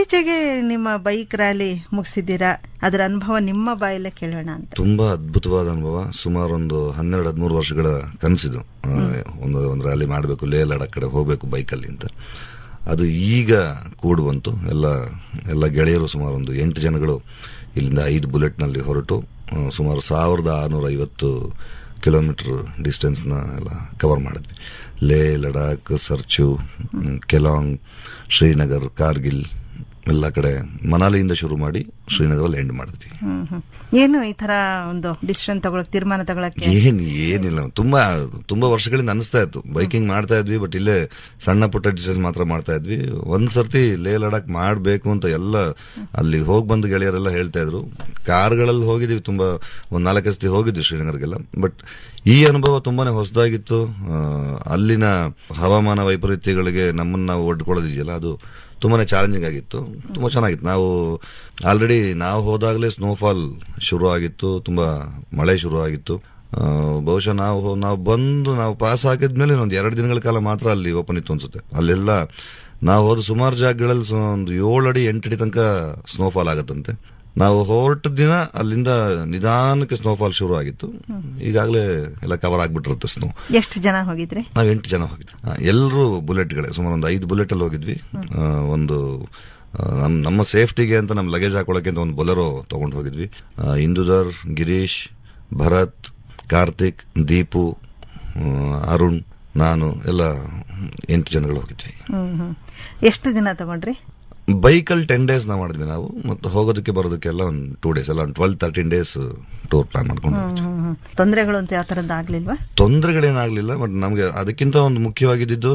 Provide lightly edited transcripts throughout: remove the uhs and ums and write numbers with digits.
ಇತ್ತೀಚೆಗೆ ನಿಮ್ಮ bike rally ಮುಗಿಸಿದ್ದೀರಾ, ಅದರ ಅನುಭವ ನಿಮ್ಮ ಬಾಯಲ್ಲೇ ಕೇಳೋಣ ಅಂತ. ತುಂಬಾ ಅದ್ಭುತವಾದ ಅನುಭವ. ಸುಮಾರು ಒಂದು 12-13 ವರ್ಷಗಳ ಕನಸಿದು, ಒಂದು ರ್ಯಾಲಿ ಮಾಡಬೇಕು, ಲೇ ಲಡಾಖ್ ಕಡೆ ಹೋಗಬೇಕು ಬೈಕಲ್ಲಿ ಅಂತ. ಅದು ಈಗ ಕೂಡು ಬಂತು. ಎಲ್ಲ ಗೆಳೆಯರು ಸುಮಾರು ಒಂದು 8 ಜನಗಳು ಇಲ್ಲಿಂದ 5 ಬುಲೆಟ್ನಲ್ಲಿ ಹೊರಟು ಸುಮಾರು 1650 ಕಿಲೋಮೀಟರ್ ಡಿಸ್ಟೆನ್ಸ್ನ ಎಲ್ಲ ಕವರ್ ಮಾಡಿದ್ವಿ. ಲೇ ಲಡಾಖ್, ಸರ್ಚು, ಕೆಲಾಂಗ್, ಶ್ರೀನಗರ್, ಕಾರ್ಗಿಲ್ ಎಲ್ಲ ಕಡೆ, ಮನಾಲಿಯಿಂದ ಶುರು ಮಾಡಿ ಶ್ರೀನಗರಲ್ಲಿ ಎಂಡ್ ಮಾಡಿದ್ವಿ. ಏನು ಈ ತರ ಒಂದು ಡಿಸಿಷನ್ ತಗೊಳಕ್, ತೀರ್ಮಾನ ತಗೊಳಕ್ಕೆ? ಏನಿಲ್ಲ, ತುಂಬಾ ವರ್ಷಗಳಿಂದ ಅನಿಸ್ತಾ ಇತ್ತು ಬೈಕಿಂಗ್ ಮಾಡ್ತಾ ಇದ್ವಿ, ಬಟ್ ಇಲ್ಲೇ ಸಣ್ಣ ಪುಟ್ಟ ಡಿಸ್ಟೆನ್ಸ್ ಮಾತ್ರ ಮಾಡ್ತಾ ಇದ್ವಿ. ಒಂದ್ ಸರ್ತಿ ಲೇ ಲಡಾಖ್ ಮಾಡ್ಬೇಕು ಅಂತ ಎಲ್ಲ ಅಲ್ಲಿ ಹೋಗಿ ಬಂದು ಗೆಳೆಯರೆಲ್ಲ ಹೇಳ್ತಾ ಇದ್ರು. ಕಾರ್ಗಳಲ್ಲಿ ಹೋಗಿದ್ವಿ, ತುಂಬಾ ಒಂದ್ 4 ಸತಿ ಹೋಗಿದ್ವಿ ಶ್ರೀನಗರ್ಗೆಲ್ಲ. ಬಟ್ ಈ ಅನುಭವ ತುಂಬಾನೇ ಹೊಸದಾಗಿತ್ತು. ಅಲ್ಲಿನ ಹವಾಮಾನ ವೈಪರೀತ್ಯಗಳಿಗೆ ನಮ್ಮನ್ನ ನಾವು ಒಡ್ಕೊಳ್ಳೋದಿದೆಯಲ್ಲ, ಅದು ತುಂಬಾನೇ ಚಾಲೆಂಜಿಂಗ್ ಆಗಿತ್ತು. ತುಂಬಾ ಚೆನ್ನಾಗಿತ್ತು. ಆಲ್ರೆಡಿ ನಾವು ಹೋದಾಗಲೇ ಸ್ನೋಫಾಲ್ ಶುರು ಆಗಿತ್ತು, ತುಂಬಾ ಮಳೆ ಶುರು ಆಗಿತ್ತು. ಬಹುಶಃ ನಾವು ಪಾಸ್ ಆಗಿದ್ಮೇಲೆ ಒಂದು 2 ದಿನಗಳ ಕಾಲ ಮಾತ್ರ ಅಲ್ಲಿ ಓಪನ್ ಇತ್ತು ಅನ್ಸುತ್ತೆ. ಅಲ್ಲೆಲ್ಲ ನಾವು ಹೋದ ಸುಮಾರು ಜಾಗಗಳಲ್ಲಿ ಒಂದು 7 ಅಡಿ 8 ಅಡಿ ತನಕ ಸ್ನೋಫಾಲ್ ಆಗತ್ತಂತೆ. ನಾವು ಹೊರಟ ದಿನ ಅಲ್ಲಿಂದ ನಿಧಾನಕ್ಕೆ ಸ್ನೋಫಾಲ್ ಶುರು ಆಗಿತ್ತು. ಈಗಾಗಲೇ ಎಲ್ಲ ಕವರ್ ಆಗ್ಬಿಟ್ಟಿರುತ್ತೆ ಸ್ನೋ. ಎಷ್ಟು ಜನ ಹೋಗಿದ್ರಿ? ನಾವು 8 ಜನ ಹೋಗಿದ್ವಿ. ಎಲ್ಲರೂ ಬುಲೆಟ್ಗಳೇ, ಸುಮಾರು ಒಂದು 5 ಬುಲೆಟ್ ಅಲ್ಲಿ ಹೋಗಿದ್ವಿ. ಒಂದು ನಮ್ಮ ಸೇಫ್ಟಿಗೆ ಅಂತ ನಮ್ಮ ಲಗೇಜ್ ಹಾಕೊಳ್ಳೋಕೆ ಅಂತ ಒಂದು ಬೊಲೆರೋ ತಗೊಂಡು ಹೋಗಿದ್ವಿ. ಇಂದುಧರ್, ಗಿರೀಶ್, ಭರತ್, ಕಾರ್ತಿಕ್, ದೀಪು, ಅರುಣ್, ನಾನು ಎಲ್ಲ 8 ಜನಗಳು ಹೋಗಿದ್ವಿ. ಎಷ್ಟು ದಿನ ತಗೊಂಡ್ರಿ? ಬೈಕಲ್ಲಿ 10 ಡೇಸ್ ನಾವು ಮಾಡಿದ್ವಿ ನಾವು, ಮತ್ತು ಹೋಗೋದಕ್ಕೆ ಬರೋದಕ್ಕೆಲ್ಲ ಒಂದು 2 ಡೇಸ್, ಎಲ್ಲ ಒಂದು 12-13 ಡೇಸ್ ಟೂರ್ ಪ್ಲಾನ್ ಮಾಡ್ಕೊಂಡು. ತೊಂದರೆಗಳು ಅಂತ ಯಾವ ತರದ್ದು ಆಗ್ಲಿಲ್ವಾ? ತೊಂದರೆಗಳೇನಾಗ್ಲಿಲ್ಲ. ಬಟ್ ನಮ್ಗೆ ಅದಕ್ಕಿಂತ ಒಂದು ಮುಖ್ಯವಾಗಿದ್ದು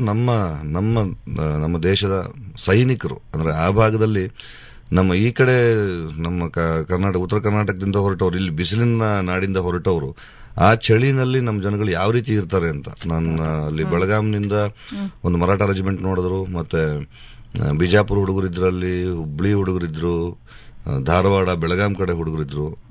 ನಮ್ಮ ದೇಶದ ಸೈನಿಕರು, ಅಂದ್ರೆ ಆ ಭಾಗದಲ್ಲಿ ನಮ್ಮ ಈ ಕಡೆ ನಮ್ಮ ಕರ್ನಾಟಕ, ಉತ್ತರ ಕರ್ನಾಟಕದಿಂದ ಹೊರಟವರು, ಇಲ್ಲಿ ಬಿಸಿಲಿನ ನಾಡಿಂದ ಹೊರಟವರು, ಆ ಚಳಿನಲ್ಲಿ ನಮ್ಮ ಜನಗಳು ಯಾವ ರೀತಿ ಇರ್ತಾರೆ ಅಂತ. ಅಲ್ಲಿ ಬೆಳಗಾಂನಿಂದ ಒಂದು ಮರಾಠ ರೆಜಿಮೆಂಟ್ ನೋಡಿದ್ರು, ಮತ್ತೆ ಬಿಜಾಪುರ ಹುಡುಗರಿದ್ರು, ಅಲ್ಲಿ ಹುಬ್ಳಿ ಹುಡುಗರಿದ್ರು, ಧಾರವಾಡ, ಬೆಳಗಾಂ ಕಡೆ ಹುಡುಗರಿದ್ರು.